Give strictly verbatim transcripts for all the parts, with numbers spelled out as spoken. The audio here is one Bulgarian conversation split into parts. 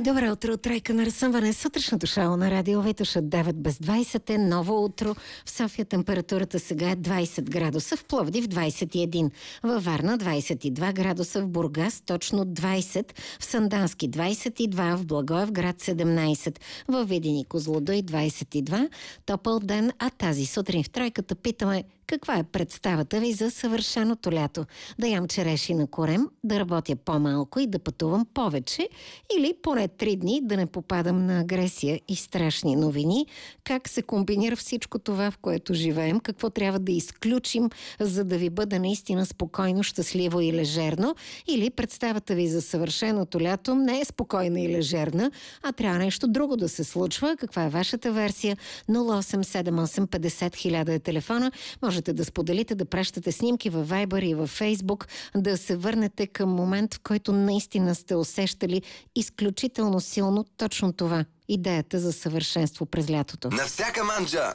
Добро утро от Тройка на разсъмване. Сутрешното шоу на Радио Витоша. Девет без двайсет е ново утро. В София температурата сега е двайсет градуса, в Пловдив двайсет и един, във Варна двайсет и два градуса, в Бургас точно двайсет, в Сандански двайсет и два, в Благоевград седемнайсет, в Видин и Козлодуй двайсет и два. Топъл ден, а тази сутрин в Тройката питаме: каква е представата ви за съвършеното лято? Да ям череши на корем, да работя по-малко и да пътувам повече, или поне три дни да не попадам на агресия и страшни новини? Как се комбинира всичко това, в което живеем? Какво трябва да изключим, за да ви бъде наистина спокойно, щастливо и лежерно? Или представата ви за съвършеното лято не е спокойна и лежерна, а трябва нещо друго да се случва? Каква е вашата версия? нула осем седем осем петдесет хиляда е телефона. Може да споделите, да пращате снимки във Viber и във Facebook, да се върнете към момент, в който наистина сте усещали изключително силно точно това. Идеята за съвършенство през лятото. На всяка манджа!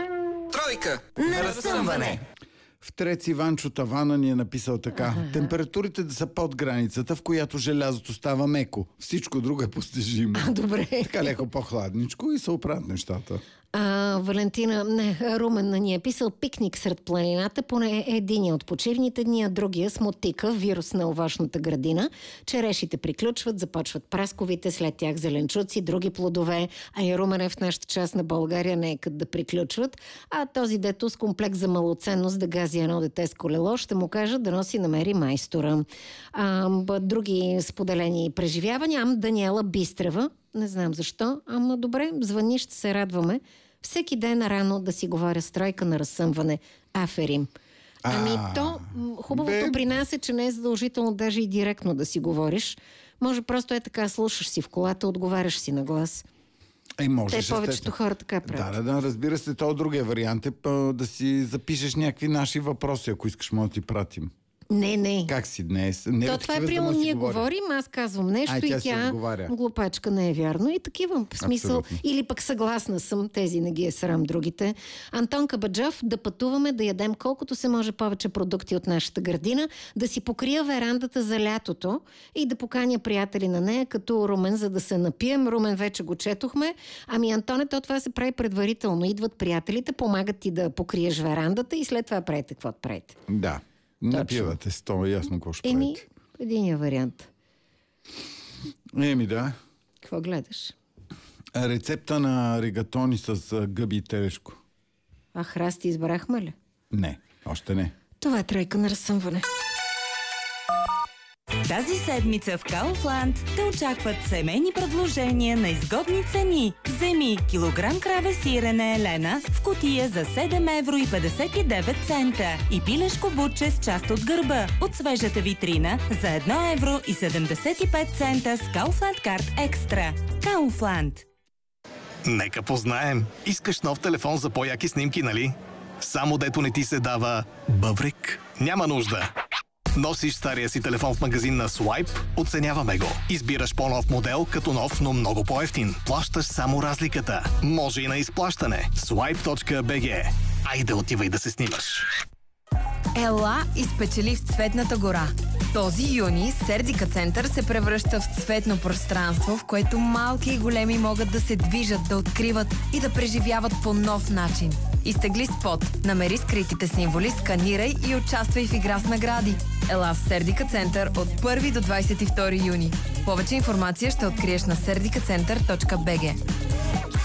Тройка! На разсъмване! В Трец Иванчо Тавана ни е написал така: ага. Температурите да са под границата, в която желязото става меко. Всичко друго е постижимо. А, добре. Така леко по-хладничко и се оправят нещата. А, Валентина, не, Румен ни е писал: пикник сред планината, поне единия от почивните дни, а другия с мотика, вирус на овощната градина. Черешите приключват, започват прасковите, след тях зеленчуци, други плодове, а и Румен е в нашата част на България не е къде да приключват. А този дето с комплекс за малоценност да гази едно дете с колело, ще му кажа да носи намери майстора. А, други споделени преживявания. Ам Даниела Бистрева, не знам защо, ама добре, звъни, ще се радваме. Всеки ден рано да си говоря с Тройка на разсъмване. Аферим. Ами А, то, хубавото бе... при нас е, че не е задължително даже и директно да си говориш. Може просто е така, слушаш си в колата, отговаряш си на глас. Е, може, Те повечето хора така правят. Да, да, да, разбира се, то другия вариант е да си запишеш някакви наши въпроси, ако искаш, може да ти пратим. Не, не. Как си днес? Не, То това е приемо, да ние говори. говорим, аз казвам нещо. Ай, тя и тя глупачка, не е вярно. И такива в смисъл. Абсолютно. Или пък съгласна съм, тези не ги е срам другите. Антон Кабаджов: да пътуваме, да ядем колкото се може повече продукти от нашата градина, да си покрия верандата за лятото и да поканя приятели на нея, като Румен, за да се напием. Румен вече го четохме. Ами, Антоне, то това се прави предварително. Идват приятелите, помагат ти да покриеш верандата и след това правите каквото правите. Да. Напивате с това, ясно какво ще Еми, правите. единия вариант. Еми, да. Какво гледаш? Рецепта на ригатони с гъби и телешко. А храсти избрахме ли? Не, още не. Това е Тройка на разсъмване. Тази седмица в Kaufland те очакват семейни предложения на изгодни цени. Вземи килограм краве сирене Елена в кутия за седем евро и петдесет и девет цента и пилешко бутче с част от гърба от свежата витрина за едно евро и седемдесет и пет цента с Kaufland Card Extra. Kaufland. Нека познаем. Искаш нов телефон за по-яки снимки, нали? Само дето не ти се дава бъбрик? Няма нужда. Носиш стария си телефон в магазин на Swipe, оценяваме го. Избираш по-нов модел, като нов, но много по-евтин. Плащаш само разликата. Може и на изплащане. Swipe точка би джи. Айде, отивай да се снимаш. Ела и спечели в Цветната гора. Този юни Сердика център се превръща в цветно пространство, в което малки и големи могат да се движат, да откриват и да преживяват по нов начин. Изтегли спот, намери скритите символи, сканирай и участвай в игра с награди. Ела в Сердика център от първи до двадесет и втори юни. Повече информация ще откриеш на сердика център точка би джи.